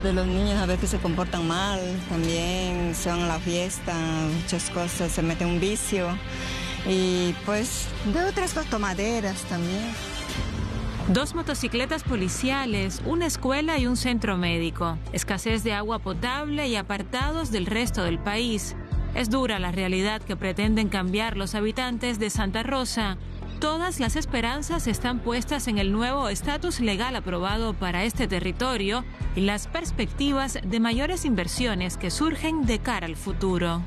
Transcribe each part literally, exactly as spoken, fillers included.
De los niños a veces se comportan mal, también se van a la fiesta, muchas cosas, se mete un vicio y pues de otras cosas, tomaderas también. Dos motocicletas policiales, una escuela y un centro médico, escasez de agua potable y apartados del resto del país. Es dura la realidad que pretenden cambiar los habitantes de Santa Rosa. Todas las esperanzas están puestas en el nuevo estatus legal aprobado para este territorio y las perspectivas de mayores inversiones que surgen de cara al futuro.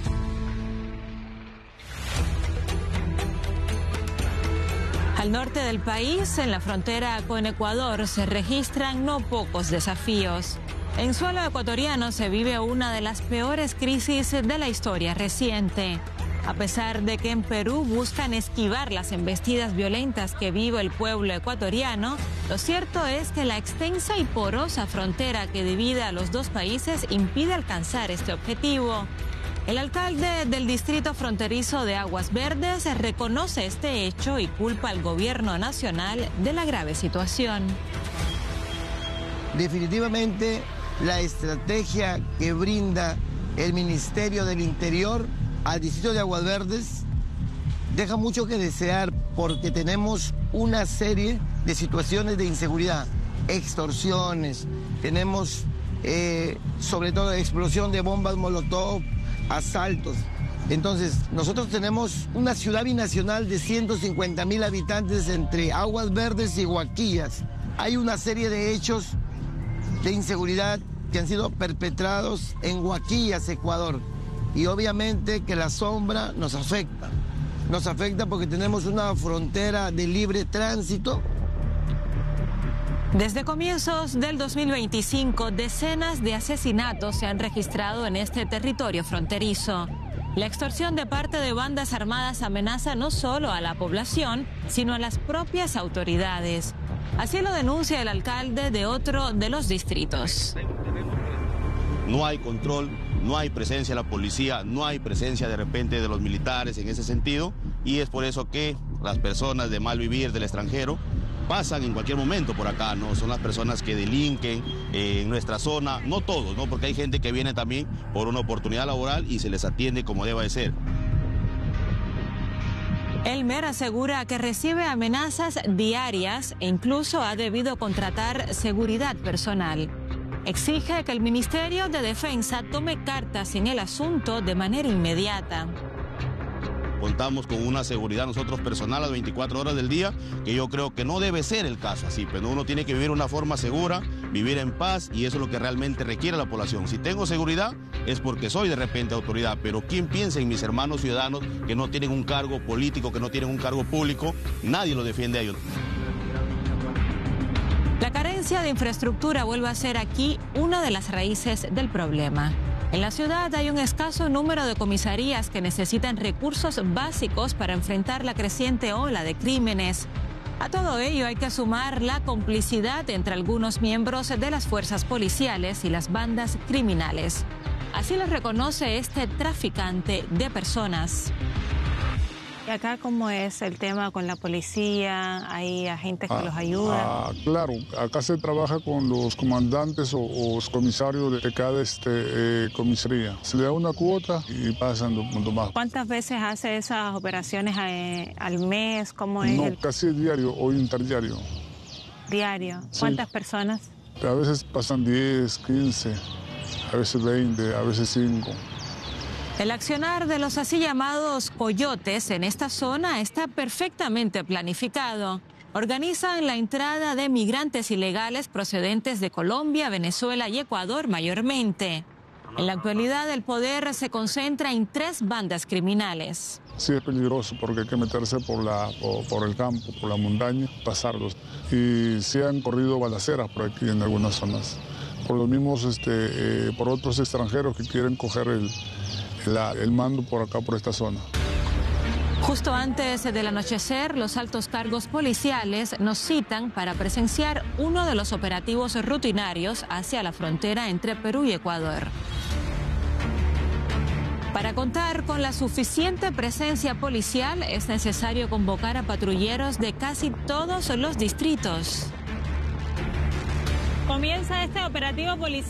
Al norte del país, en la frontera con Ecuador, se registran no pocos desafíos. En suelo ecuatoriano se vive una de las peores crisis de la historia reciente. A pesar de que en Perú buscan esquivar las embestidas violentas que vive el pueblo ecuatoriano, lo cierto es que la extensa y porosa frontera que divide a los dos países impide alcanzar este objetivo. El alcalde del distrito fronterizo de Aguas Verdes reconoce este hecho y culpa al gobierno nacional de la grave situación. Definitivamente, la estrategia que brinda el Ministerio del Interior al distrito de Aguas Verdes deja mucho que desear porque tenemos una serie de situaciones de inseguridad, extorsiones, tenemos eh, sobre todo explosión de bombas molotov, asaltos. Entonces, nosotros tenemos una ciudad binacional de ciento cincuenta mil habitantes entre Aguas Verdes y Huaquillas. Hay una serie de hechos de inseguridad que han sido perpetrados en Huaquillas, Ecuador. Y obviamente que la sombra nos afecta. Nos afecta porque tenemos una frontera de libre tránsito. Desde comienzos del dos mil veinticinco, decenas de asesinatos se han registrado en este territorio fronterizo. La extorsión de parte de bandas armadas amenaza no solo a la población, sino a las propias autoridades. Así lo denuncia el alcalde de otro de los distritos. No hay control, no hay presencia de la policía, no hay presencia de repente de los militares en ese sentido, y es por eso que las personas de mal vivir del extranjero pasan en cualquier momento por acá, ¿no? Son las personas que delinquen eh, en nuestra zona, no todos, ¿no? Porque hay gente que viene también por una oportunidad laboral y se les atiende como deba de ser. Elmer asegura que recibe amenazas diarias e incluso ha debido contratar seguridad personal. Exige que el Ministerio de Defensa tome cartas en el asunto de manera inmediata. Contamos con una seguridad nosotros personal a las veinticuatro horas del día, que yo creo que no debe ser el caso así, pero uno tiene que vivir de una forma segura, vivir en paz, y eso es lo que realmente requiere la población. Si tengo seguridad es porque soy de repente autoridad, pero ¿quién piensa en mis hermanos ciudadanos que no tienen un cargo político, que no tienen un cargo público? Nadie lo defiende a ellos. La carencia de infraestructura vuelve a ser aquí una de las raíces del problema. En la ciudad hay un escaso número de comisarías que necesitan recursos básicos para enfrentar la creciente ola de crímenes. A todo ello hay que sumar la complicidad entre algunos miembros de las fuerzas policiales y las bandas criminales. Así lo reconoce este traficante de personas. ¿Y acá cómo es el tema con la policía? ¿Hay agentes que ah, los ayudan? Ah, claro, acá se trabaja con los comandantes o, o los comisarios de cada este, eh, comisaría. Se le da una cuota y pasan dos puntos más. ¿Cuántas veces hace esas operaciones eh, al mes? ¿Cómo es? No, el... casi diario o interdiario. ¿Diario? ¿Cuántas Sí. personas? A veces pasan diez, quince, a veces veinte, a veces cinco. El accionar de los así llamados coyotes en esta zona está perfectamente planificado. Organizan la entrada de migrantes ilegales procedentes de Colombia, Venezuela y Ecuador mayormente. En la actualidad el poder se concentra en tres bandas criminales. Sí, es peligroso porque hay que meterse por, la, por, por el campo, por la montaña, pasarlos. Y se han corrido balaceras por aquí en algunas zonas. Por los mismos, este, eh, por otros extranjeros que quieren coger el... La, el mando por acá, por esta zona. Justo antes del anochecer, los altos cargos policiales nos citan para presenciar uno de los operativos rutinarios hacia la frontera entre Perú y Ecuador. Para contar con la suficiente presencia policial es necesario convocar a patrulleros de casi todos los distritos. Comienza este operativo policial.